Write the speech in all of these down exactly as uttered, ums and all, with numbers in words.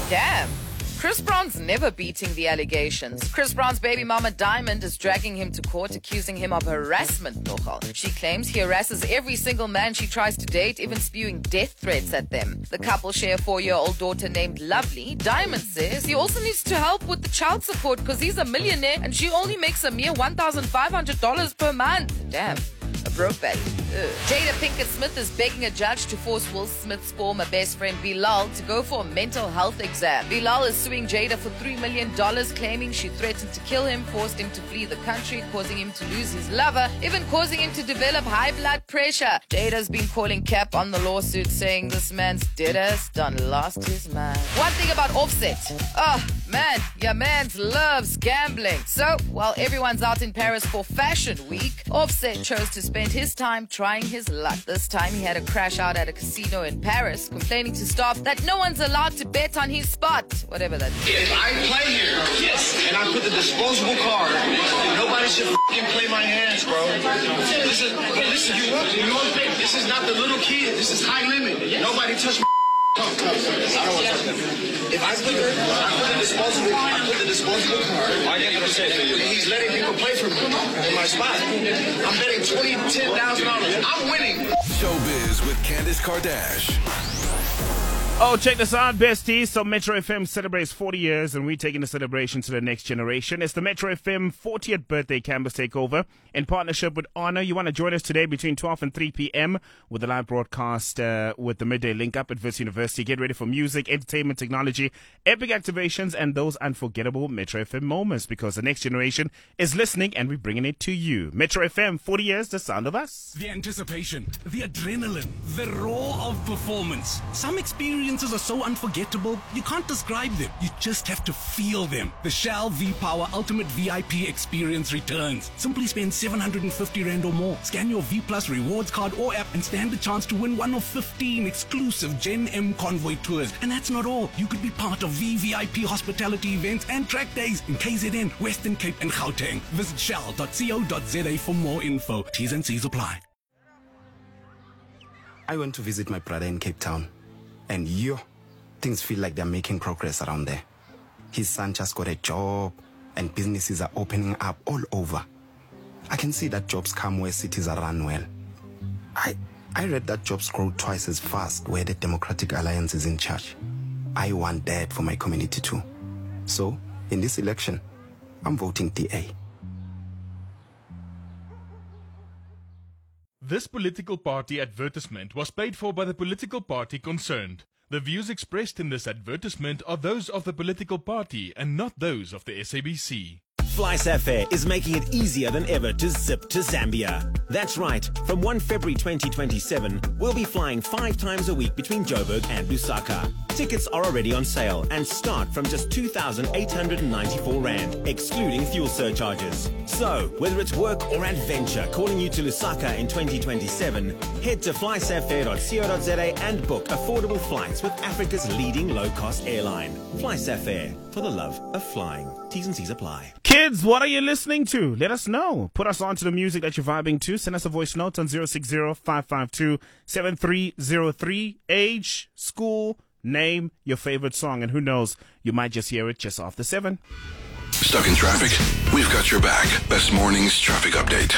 Damn. Chris Brown's never beating the allegations. Chris Brown's baby mama Diamond is dragging him to court, accusing him of harassment. She claims he harasses every single man she tries to date, even spewing death threats at them. The couple share a four-year-old daughter named Lovely. Diamond says he also needs to help with the child support because he's a millionaire and she only makes a mere one thousand five hundred dollars per month. Damn. A broke baby. Ugh. Jada Pinkett Smith is begging a judge to force Will Smith's former best friend Bilal to go for a mental health exam. Bilal is suing Jada for three million dollars, claiming she threatened to kill him, forced him to flee the country, causing him to lose his lover, even causing him to develop high blood pressure. Jada's been calling cap on the lawsuit, saying this man's deadass done lost his mind. One thing about Offset. Oh, man, your man's loves gambling. So, while everyone's out in Paris for Fashion Week, Offset chose to spend his time trying his luck. This time he had a crash out at a casino in Paris, complaining to staff that no one's allowed to bet on his spot. Whatever that means. If I play here, yes, and I put the disposable card, nobody should f***ing play my hands, bro. This is, listen, you want, you want this is not the little kid. This is high limit. Nobody touch my Come, come, I don't want to touch them. If I put the, I put the disposable, I put the disposable card, I get to say to you, he's letting people play for me in my spot. I'm betting twenty, ten thousand dollars. I'm winning. Showbiz with Candice Kardashian. Oh, check this out, besties. So Metro F M celebrates forty years and we're taking the celebration to the next generation. It's the Metro F M fortieth birthday campus takeover in partnership with Honor. You want to join us today between twelve and three p.m. with the live broadcast uh, with the midday link up at Wits University. Get ready for music, entertainment, technology, epic activations, and those unforgettable Metro F M moments because the next generation is listening and we're bringing it to you. Metro F M, forty years, the sound of us. The anticipation, the adrenaline, the roar of performance. Some experiences are so unforgettable, you can't describe them. You just have to feel them. The Shell V-Power Ultimate V I P experience returns. Simply spend seven hundred fifty rand or more. Scan your V Plus rewards card or app and stand a chance to win one of fifteen exclusive Gen M Convoy tours. And that's not all. You could be part of V V I P hospitality events and track days in K Z N, Western Cape and Gauteng. Visit shell dot co dot za for more info. T's and C's apply. I went to visit my brother in Cape Town. And yo, things feel like they're making progress around there. His son just got a job and businesses are opening up all over. I can see that jobs come where cities are run well. I, I read that jobs grow twice as fast where the Democratic Alliance is in charge. I want that for my community too. So, in this election, I'm voting D A. This political party advertisement was paid for by the political party concerned. The views expressed in this advertisement are those of the political party and not those of the S A B C. FlySafair is making it easier than ever to zip to Zambia. That's right. From the first of February twenty twenty-seven, we'll be flying five times a week between Joburg and Lusaka. Tickets are already on sale and start from just two thousand eight hundred ninety-four rand, excluding fuel surcharges. So, whether it's work or adventure calling you to Lusaka in twenty twenty-seven, head to fly safair dot co dot za and book affordable flights with Africa's leading low-cost airline. FlySafair, for the love of flying. T's and C's apply. Kids, what are you listening to? Let us know. Put us on to the music that you're vibing to. Send us a voice note on zero six zero, five five two, seven three zero three. Age, school, name, your favorite song, and who knows, you might just hear it just after seven. Stuck in traffic? We've got your back. Best Morning's traffic update.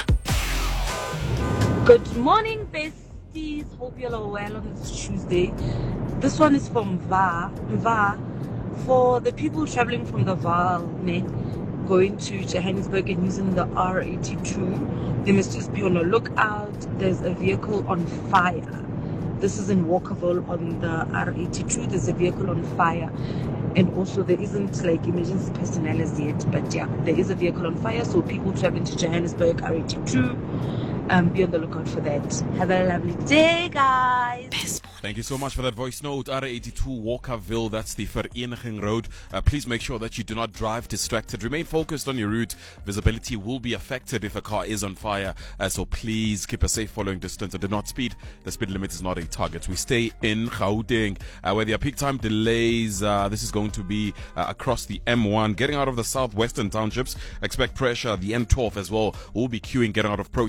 Good morning, besties. Hope you're all well on this Tuesday. This one is from Va. Va. For the people traveling from the Vaal, ne, going to Johannesburg and using the R eighty-two, they must just be on a lookout. There's a vehicle on fire. This is in Walkerville on the R eighty-two. There's a vehicle on fire. And also there isn't like emergency personnel as yet, but yeah, there is a vehicle on fire. So people traveling to Johannesburg, R eighty-two, um, be on the lookout for that. Have a lovely day, guys. Thank you so much for that voice note. R eighty-two Walkerville, that's the Vereniging Road. Uh, please make sure that you do not drive distracted. Remain focused on your route. Visibility will be affected if a car is on fire. Uh, so please keep a safe following distance and do not speed. The speed limit is not a target. We stay in Gauteng, uh, where there are peak time delays. Uh, this is going to be uh, across the M one. Getting out of the southwestern townships, expect pressure. The N twelve as well will be queuing getting out of Protea Glen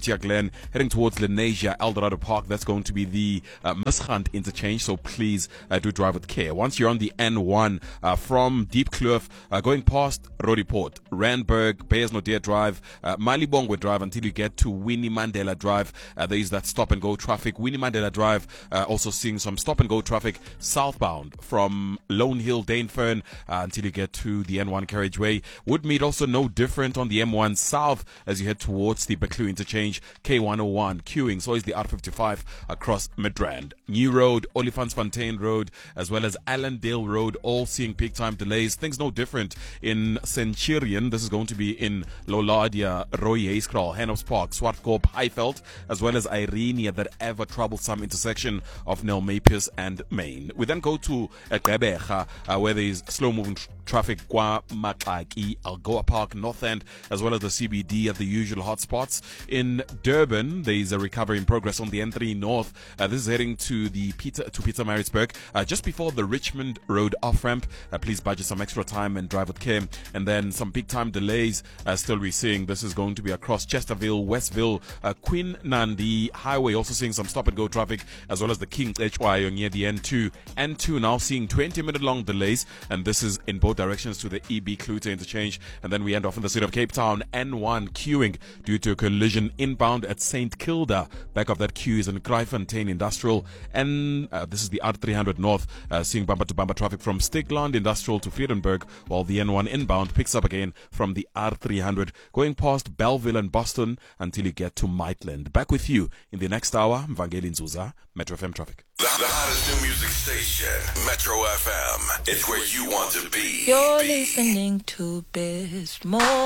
then heading towards Lenasia, Eldorado Park, that's going to be the uh, Misgant interchange, so please uh, do drive with care. Once you're on the N one uh, from Deep Kloof, uh, going past Roodepoort, Randburg, Beyersnodere Drive, uh, Malibongwe Drive until you get to Winnie Mandela Drive, uh, there is that stop and go traffic. Winnie Mandela Drive uh, also seeing some stop and go traffic southbound from Lone Hill, Danefern uh, until you get to the N one carriageway. Woodmead also no different on the M one south as you head towards the Beclu interchange. K one oh one queuing, so is the R fifty-five across Midrand. New Road, Olifantsfontein Road, as well as Allendale Road, all seeing peak time delays. Things no different in Centurion. This is going to be in Loladia, Roy Hayeskraal, Hennops Park, Swartkorp, Highveld, as well as Irene at that ever troublesome intersection of Nel Mapius and Main. We then go to Gqeberha, uh, where there is slow moving tr- traffic, Kwa Makaki, Algoa Park, North End, as well as the C B D at the usual hotspots. In Durban, there is a recovery in progress on the N three North. Uh, this is heading to the Peter to Peter Maritzburg, uh, just before the Richmond Road off ramp. Uh, please budget some extra time and drive with care. And then some big time delays uh, still we're seeing. This is going to be across Chesterville, Westville, uh, Queen Nandi Highway. Also seeing some stop and go traffic, as well as the King H Y near the N two. N two now seeing twenty minute long delays, and this is in both directions to the E B Klute interchange. And then we end off in the city of Cape Town, N one queuing due to a collision inbound at Saint Kilda. Back of that queue is in Kraaifontein Industrial, and uh, this is the R three hundred North, uh, seeing bumper to bumper traffic from Stigland Industrial to Vredenburg, while the N one inbound picks up again from the R three hundred, going past Belleville and Boston until you get to Maitland. Back with you in the next hour, Mvangeli Nzuza, Metro F M Traffic. The, the hottest new music station, Metro F M. It's where you want to be. You're be. listening to Best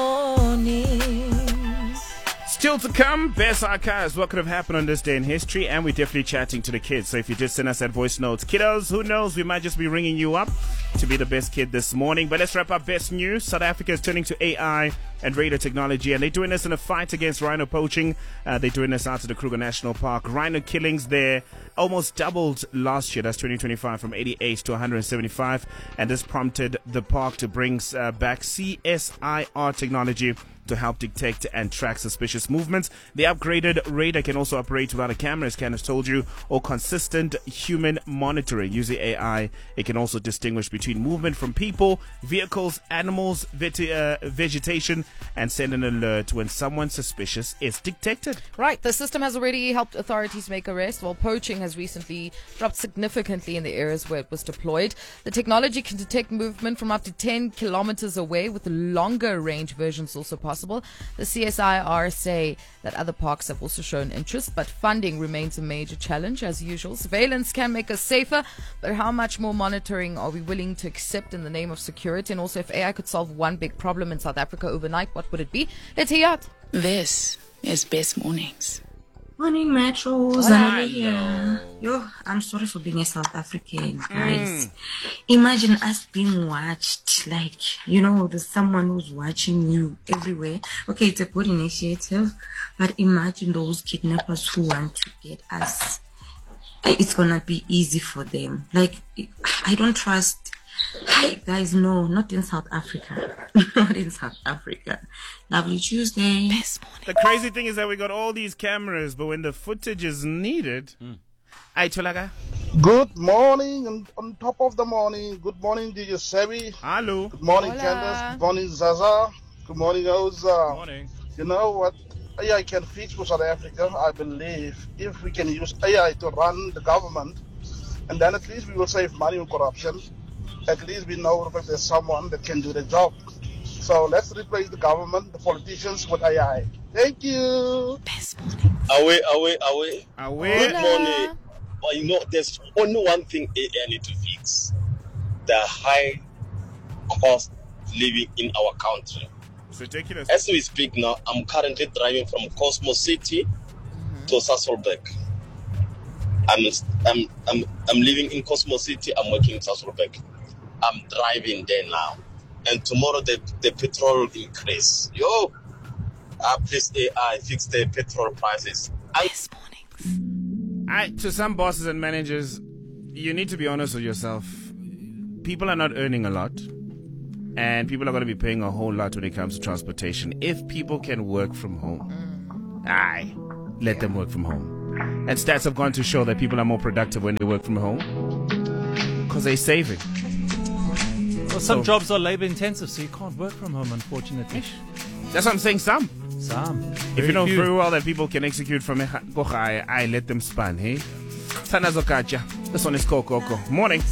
Mornings. Still to come, best archives, what could have happened on this day in history, and we're definitely chatting to the kids. So if you just send us that voice notes, kiddos, who knows, we might just be ringing you up to be the best kid this morning. But let's wrap up best news. South Africa is turning to A I and radar technology, and they're doing this in a fight against rhino poaching. Uh, they're doing this out of the Kruger National Park. Rhino killings there almost doubled last year. That's twenty twenty-five, from eighty-eight to one hundred seventy-five, and this prompted the park to bring uh, back C S I R technology to help detect and track suspicious movements. The upgraded radar can also operate without a camera, as Candace told you, or consistent human monitoring. Using A I, it can also distinguish between movement from people, vehicles, animals, veti- uh, vegetation, and send an alert when someone suspicious is detected. Right, the system has already helped authorities make arrests, while poaching has recently dropped significantly in the areas where it was deployed. The technology can detect movement from up to ten kilometers away, with longer range versions also possible. The C S I R say that other parks have also shown interest, but funding remains a major challenge as usual. Surveillance can make us safer, but how much more monitoring are we willing to accept in the name of security? And also, if A I could solve one big problem in South Africa overnight, what would it be? Let's hear out. This is Best Mornings. Morning, Metro. Zanele here. Yo, I'm sorry for being a South African, guys. Mm. Imagine us being watched. Like, you know, there's someone who's watching you everywhere. Okay, it's a good initiative, but imagine those kidnappers who want to get us. It's gonna be easy for them. Like, I don't trust. Hi, guys, no, not in South Africa. Not in South Africa. Lovely Tuesday. Best morning. The crazy thing is that we got all these cameras, but when the footage is needed, mm. Aye, Cholaga. Good morning, and on top of the morning, good morning, D J Sebi. Hello. Good morning, Hola. Candace. Good morning, Zaza. Good morning, Oza. Good morning. You know what A I can fix for South Africa, I believe, if we can use A I to run the government, and then at least we will save money on corruption. At least we know that there's someone that can do the job. So let's replace the government, the politicians with A I. Thank you. Best morning. Away, away, away. Away. Good morning. Well, you know, there's only one thing A I need to fix: the high cost living in our country. It's ridiculous. As we speak now, I'm currently driving from Cosmo City mm-hmm. to Sasolburg. I'm, I'm, I'm, I'm living in Cosmo City. I'm working in Sasolburg. I'm driving there now, and tomorrow the the petrol increase. Yo, uh, please A I fix the petrol prices. This morning. I, to some bosses and managers, you need to be honest with yourself. People are not earning a lot, and people are going to be paying a whole lot when it comes to transportation. If people can work from home, aye, let them work from home. And stats have gone to show that people are more productive when they work from home because they're saving. Well, some So- jobs are labor intensive, so you can't work from home, unfortunately. That's what I'm saying, some. Some. If Very you know few. very well that people can execute from a I let them span, hey? Tanazo Kacha. This one is Coco. Morning.